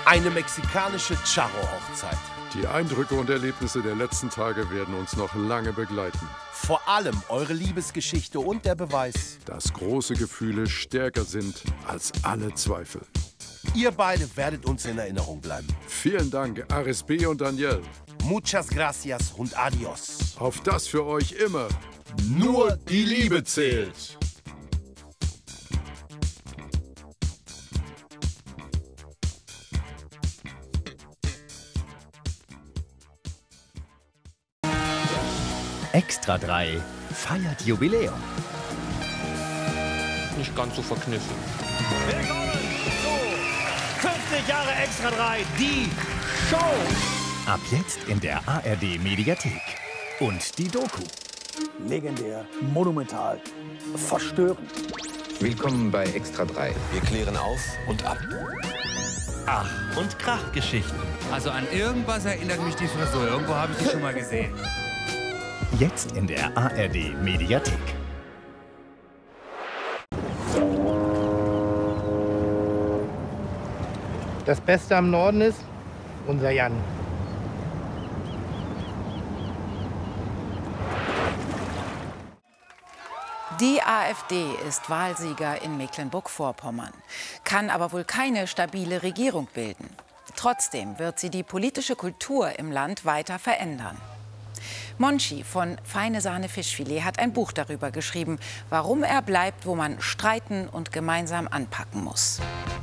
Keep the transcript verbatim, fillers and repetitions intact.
Eine mexikanische Charro-Hochzeit. Die Eindrücke und Erlebnisse der letzten Tage werden uns noch lange begleiten. Vor allem eure Liebesgeschichte und der Beweis, dass große Gefühle stärker sind als alle Zweifel. Ihr beide werdet uns in Erinnerung bleiben. Vielen Dank, Aris B. und Danielle. Muchas gracias und adios. Auf das für euch immer nur die Liebe zählt. Extra drei feiert Jubiläum. Nicht ganz so verkniffen. Willkommen zu fünfzig Jahre Extra drei, die Show. Ab jetzt in der A R D Mediathek. Und die Doku. Legendär, monumental, verstörend. Willkommen bei Extra drei. Wir klären auf und ab. Ach, und Krachgeschichten. Also an irgendwas erinnert mich die Frisur. Irgendwo habe ich die schon mal gesehen. Jetzt in der A R D Mediathek. Das Beste am Norden ist unser Jan. Die AfD ist Wahlsieger in Mecklenburg-Vorpommern, kann aber wohl keine stabile Regierung bilden. Trotzdem wird sie die politische Kultur im Land weiter verändern. Monchi von Feine Sahne Fischfilet hat ein Buch darüber geschrieben, warum er bleibt, wo man streiten und gemeinsam anpacken muss.